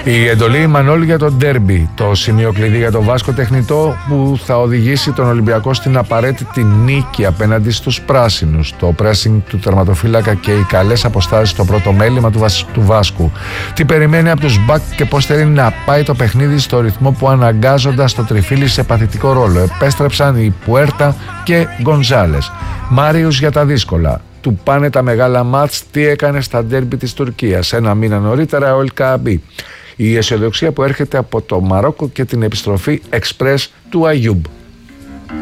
Η εντολή Μανώλη για το ντέρμπι, το σημείο κλειδί για το Βάσκο τεχνητό που θα οδηγήσει τον Ολυμπιακό στην απαραίτητη νίκη απέναντι στους πράσινους. Το pressing του τερματοφύλακα και οι καλές αποστάσεις στο πρώτο μέλημα του Βάσκου. Τι περιμένει από τους μπακ και πώς θέλει να πάει το παιχνίδι στο ρυθμό που αναγκάζοντας το τριφύλι σε παθητικό ρόλο. Επέστρεψαν οι Πουέρτα και Γκονζάλες. Μάριους για τα δύσκολα. Του πάνε τα μεγάλα μάτς, τι έκανε στα ντέρμπι της Τουρκίας. Ένα μήνα νωρίτερα ο Ελκαμπή. Η αισιοδοξία που έρχεται από το Μαρόκο και την επιστροφή εξπρές του Αγιούμπ.